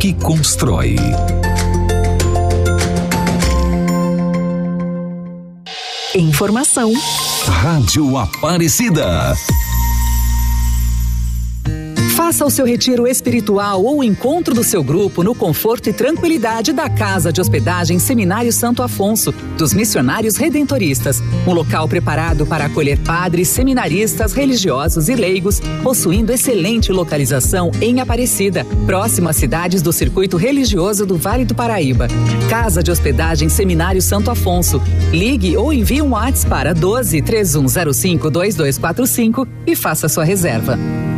que constrói. Informação. Rádio Aparecida. Faça o seu retiro espiritual ou o encontro do seu grupo no conforto e tranquilidade da Casa de Hospedagem Seminário Santo Afonso, dos Missionários Redentoristas. Um local preparado para acolher padres, seminaristas, religiosos e leigos, possuindo excelente localização em Aparecida, próximo às cidades do circuito religioso do Vale do Paraíba. Casa de Hospedagem Seminário Santo Afonso. Ligue ou envie um WhatsApp para 12-3105-2245 e faça sua reserva.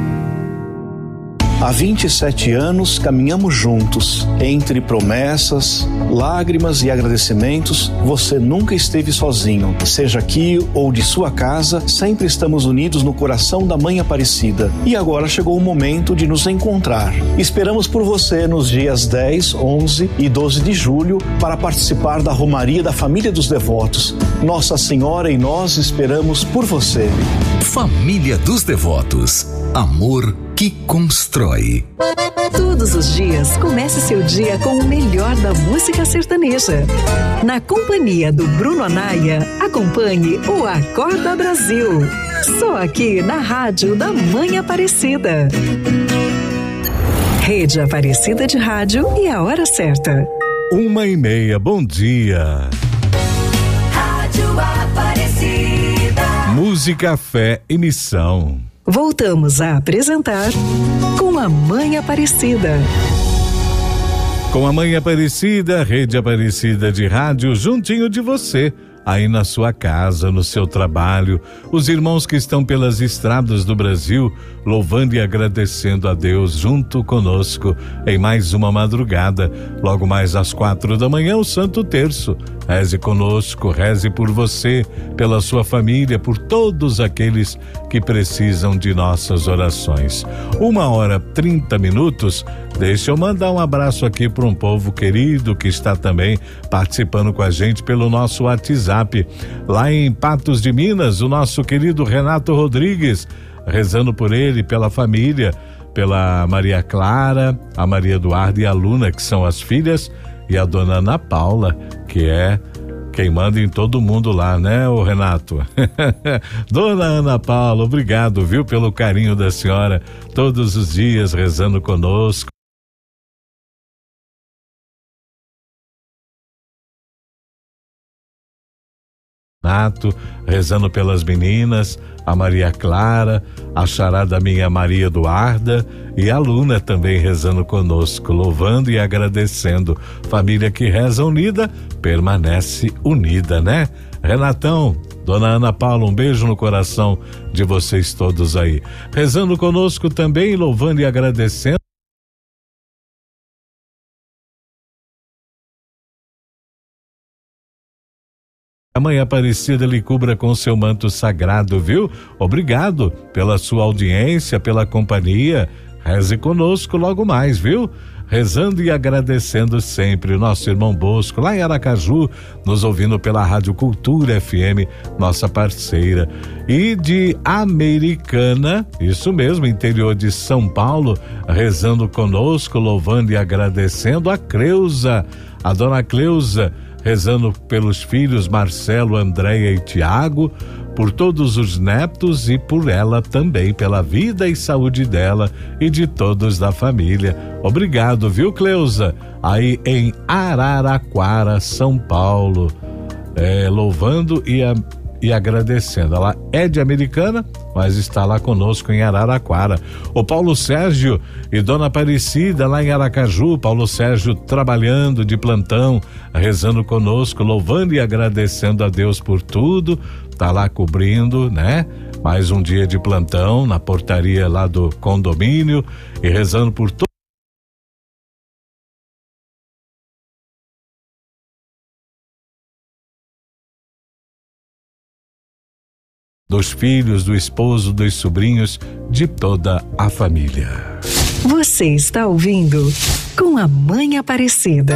Há 27 anos caminhamos juntos. Entre promessas, lágrimas e agradecimentos, você nunca esteve sozinho. Seja aqui ou de sua casa, sempre estamos unidos no coração da Mãe Aparecida. E agora chegou o momento de nos encontrar. Esperamos por você nos dias 10, 11 e 12 de julho para participar da Romaria da Família dos Devotos. Nossa Senhora e nós esperamos por você. Família dos Devotos. Amor que constrói. Todos os dias, comece seu dia com o melhor da música sertaneja. Na companhia do Bruno Anaia, acompanhe o Acorda Brasil. Só aqui na Rádio da Mãe Aparecida. Rede Aparecida de Rádio e a hora certa. 1h30, bom dia. Rádio Aparecida. Música, fé e missão. Voltamos a apresentar Com a Mãe Aparecida. Com a Mãe Aparecida, Rede Aparecida de Rádio, juntinho de você, aí na sua casa, no seu trabalho, os irmãos que estão pelas estradas do Brasil, louvando e agradecendo a Deus junto conosco em mais uma madrugada. Logo mais às 4 da manhã, o Santo Terço. Reze conosco, reze por você, pela sua família, por todos aqueles que precisam de nossas orações. 1h30. Deixa eu mandar um abraço aqui para um povo querido que está também participando com a gente pelo nosso WhatsApp. Lá em Patos de Minas, o nosso querido Renato Rodrigues, rezando por ele, pela família, pela Maria Clara, a Maria Eduarda e a Luna, que são as filhas, e a dona Ana Paula, que é quem manda em todo mundo lá, né, ô Renato? Dona Ana Paula, obrigado, viu, pelo carinho da senhora, todos os dias rezando conosco. Renato, rezando pelas meninas, a Maria Clara, a charada minha Maria Eduarda e a Luna também rezando conosco, louvando e agradecendo. Família que reza unida, permanece unida, né? Renatão, dona Ana Paula, um beijo no coração de vocês todos aí. Rezando conosco também, louvando e agradecendo. A Mãe Aparecida lhe cubra com seu manto sagrado, viu? Obrigado pela sua audiência, pela companhia. Reze conosco logo mais, viu? Rezando e agradecendo sempre o nosso irmão Bosco, lá em Aracaju, nos ouvindo pela Rádio Cultura FM, nossa parceira. E de Americana, isso mesmo, interior de São Paulo, rezando conosco, louvando e agradecendo a Cleusa, a dona Cleusa, rezando pelos filhos Marcelo, Andréia e Tiago, por todos os netos e por ela também, pela vida e saúde dela e de todos da família. Obrigado, viu, Cleusa? Aí em Araraquara, São Paulo, louvando e agradecendo. Ela é de Americana, mas está lá conosco em Araraquara. O Paulo Sérgio e Dona Aparecida lá em Aracaju. Paulo Sérgio trabalhando de plantão, rezando conosco, louvando e agradecendo a Deus por tudo. Tá lá cobrindo, né? Mais um dia de plantão na portaria lá do condomínio e rezando por todo dos filhos, do esposo, dos sobrinhos, de toda a família. Você está ouvindo Com a Mãe Aparecida.